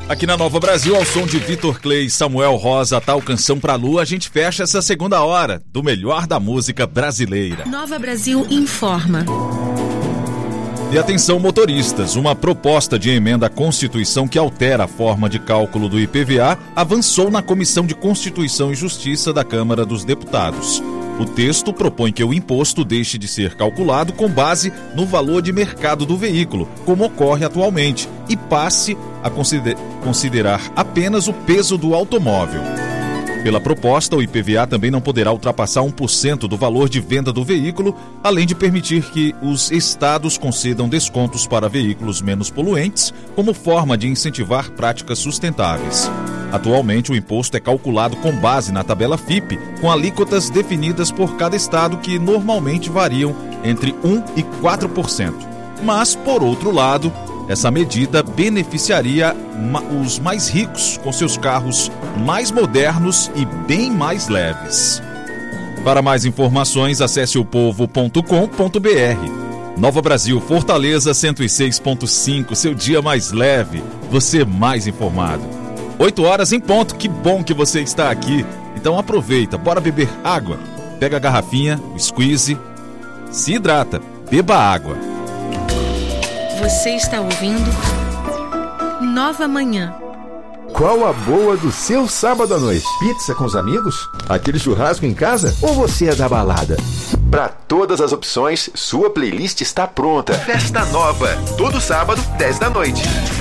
Aqui na Nova Brasil, ao som de Vitor Clay e Samuel Rosa, Tal Canção Pra Lua, a gente fecha essa segunda hora do melhor da música brasileira. Nova Brasil informa. E atenção, motoristas, uma proposta de emenda à Constituição que altera a forma de cálculo do IPVA avançou na Comissão de Constituição e Justiça da Câmara dos Deputados. O texto propõe que o imposto deixe de ser calculado com base no valor de mercado do veículo, como ocorre atualmente, e passe a considerar apenas o peso do automóvel. Pela proposta, o IPVA também não poderá ultrapassar 1% do valor de venda do veículo, além de permitir que os estados concedam descontos para veículos menos poluentes, como forma de incentivar práticas sustentáveis. Atualmente, o imposto é calculado com base na tabela FIPE, com alíquotas definidas por cada estado que normalmente variam entre 1% e 4%. Mas, por outro lado, essa medida beneficiaria os mais ricos com seus carros mais modernos e bem mais leves. Para mais informações, acesse opovo.com.br. Nova Brasil, Fortaleza 106.5, seu dia mais leve, você mais informado. 8 horas em ponto, que bom que você está aqui. Então aproveita, bora beber água. Pega a garrafinha, o squeeze, se hidrata, beba água. Você está ouvindo Nova Manhã. Qual a boa do seu sábado à noite? Pizza com os amigos? Aquele churrasco em casa? Ou você é da balada? Para todas as opções, sua playlist está pronta. Festa Nova, todo sábado, 10 da noite.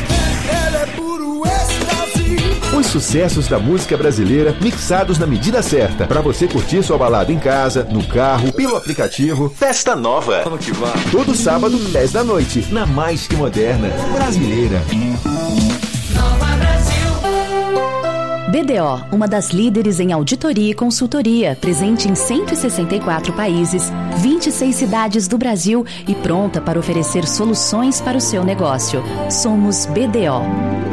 Os sucessos da música brasileira mixados na medida certa, para você curtir sua balada em casa, no carro, pelo aplicativo. Festa Nova. Vamos que vai. Todo sábado, 10 da noite, na mais que moderna brasileira. Nova Brasil. BDO, uma das líderes em auditoria e consultoria, presente em 164 países, 26 cidades do Brasil e pronta para oferecer soluções para o seu negócio. Somos BDO.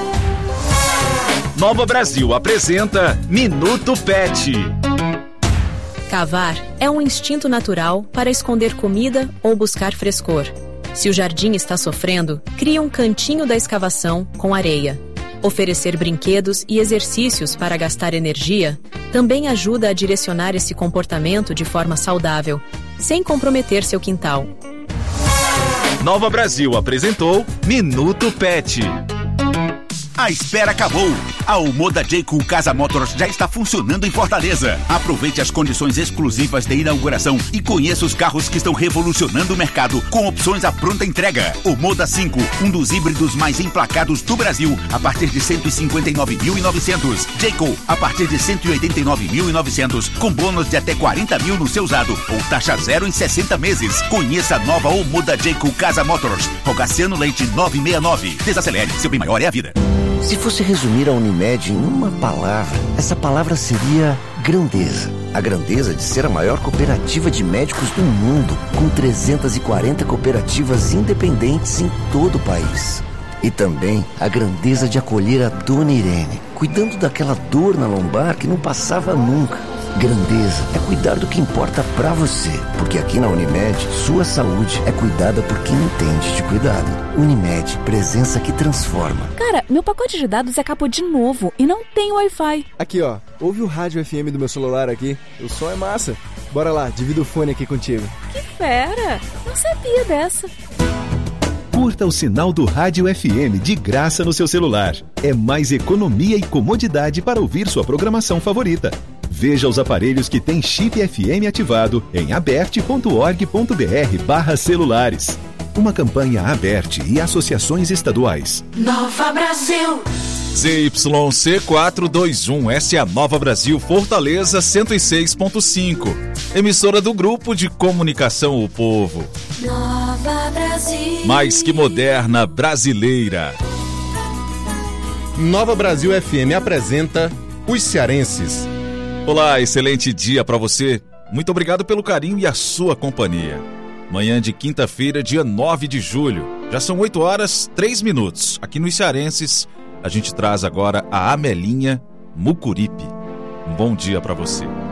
Nova Brasil apresenta Minuto Pet. Cavar é um instinto natural para esconder comida ou buscar frescor. Se o jardim está sofrendo, crie um cantinho da escavação com areia. Oferecer brinquedos e exercícios para gastar energia também ajuda a direcionar esse comportamento de forma saudável, sem comprometer seu quintal. Nova Brasil apresentou Minuto Pet. A espera acabou. A Omoda Jayco Casa Motors já está funcionando em Fortaleza. Aproveite as condições exclusivas de inauguração e conheça os carros que estão revolucionando o mercado com opções à pronta entrega. Omoda 5, um dos híbridos mais emplacados do Brasil, a partir de 159.900. Jayco, a partir de 189.900, com bônus de até 40 mil no seu usado ou taxa zero em 60 meses. Conheça a nova Omoda Jayco Casa Motors. Rogaciano Leite 969. Desacelere, seu bem maior é a vida. Se fosse resumir a Unimed em uma palavra, essa palavra seria grandeza. A grandeza de ser a maior cooperativa de médicos do mundo, com 340 cooperativas independentes em todo o país. E também a grandeza de acolher a Dona Irene, cuidando daquela dor na lombar que não passava nunca. Grandeza é cuidar do que importa pra você, porque aqui na Unimed, sua saúde é cuidada por quem entende de cuidado. Unimed, presença que transforma. Cara, meu pacote de dados acabou de novo e não tem Wi-Fi. Aqui, ó, ouve o rádio FM do meu celular aqui, o som é massa. Bora lá, divido o fone aqui contigo. Que fera, não sabia dessa. Curta o sinal do Rádio FM de graça no seu celular. É mais economia e comodidade para ouvir sua programação favorita. Veja os aparelhos que têm chip FM ativado em aberte.org.br/celulares. Uma campanha Aberte e associações estaduais. Nova Brasil. ZYC421, essa é a Nova Brasil, Fortaleza 106.5. Emissora do Grupo de Comunicação O Povo. Nova Brasil. Mais que moderna brasileira. Nova Brasil FM apresenta Os Cearenses. Olá, excelente dia para você. Muito obrigado pelo carinho e a sua companhia. Manhã de quinta-feira, dia 9 de julho. Já são 8 horas, 3 minutos. Aqui nos Cearenses, a gente traz agora a Amelinha Mucuripe. Um bom dia para você.